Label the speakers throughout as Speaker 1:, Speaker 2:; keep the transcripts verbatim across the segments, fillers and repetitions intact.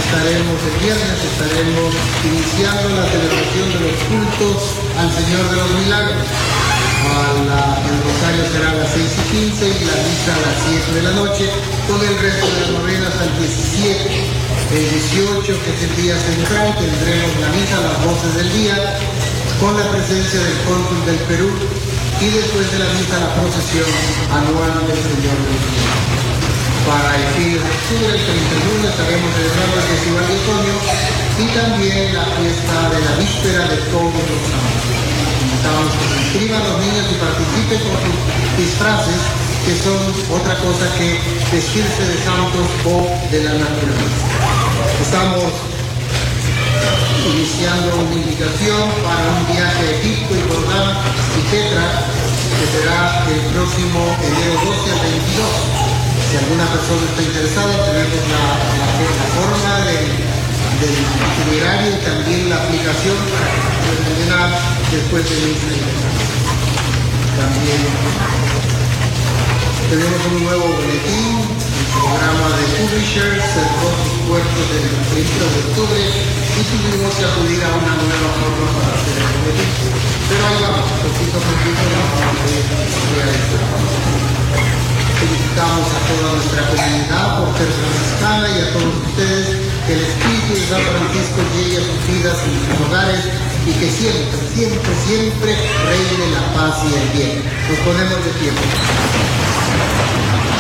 Speaker 1: estaremos el viernes, estaremos iniciando la celebración de los cultos al Señor de los Milagros. La, el rosario será a las seis y quince y la misa a las siete de la noche, con el resto de las novenas al diecisiete. El dieciocho, que es el día central, tendremos la misa a las doce del día, con la presencia del cónsul del Perú, y después de la misa la procesión anual del Señor de los Milagros. Para el fin de octubre, el treinta y uno, estaremos celebrando el Festival de Otoño y también la fiesta de la víspera de todos los santos. Invitamos que se inscriban los niños y participen con sus disfraces, que son otra cosa que vestirse de santos o de la naturaleza. Estamos iniciando una invitación para un viaje a Egipto y Jordán y Petra, que será el próximo enero doce al veintidós. Si alguna persona está interesada, tenemos la, la, la forma del, del itinerario y también la aplicación para que se pueda llenar después de misa. También tenemos un nuevo boletín, el programa de Publishers, cerró sus puertos en el primero de octubre y tuvimos que acudir a una nueva forma para hacer el boletín. Pero ahí vamos, poquito a poquito vamos a realizar. Felicitamos a toda nuestra comunidad por ser franciscana y a todos ustedes, que el Espíritu de San Francisco llegue a sus vidas y sus hogares y que siempre, siempre, siempre reine la paz y el bien. Nos ponemos de pie.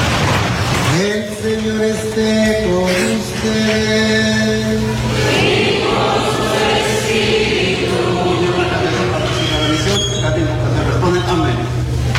Speaker 1: El Señor esté con usted.